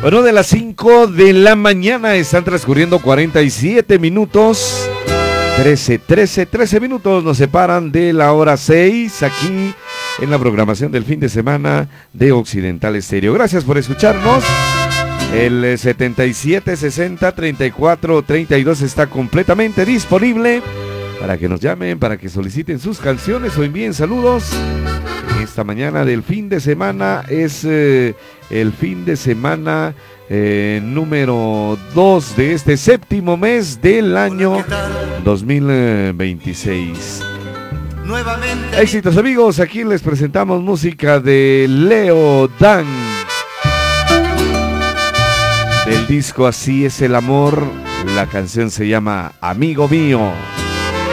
Bueno, de las 5 de la mañana están transcurriendo 47 minutos. 13 minutos nos separan de la hora 6 aquí en la programación del fin de semana de Occidental Estéreo. Gracias por escucharnos. El 7760-3432 está completamente disponible para que nos llamen, para que soliciten sus canciones o envíen saludos. Esta mañana del fin de semana es el fin de semana número 2 de este séptimo mes del año 2026. Éxitos, amigos, aquí les presentamos música de Leo Dan, del disco Así es el amor. La canción se llama Amigo Mío.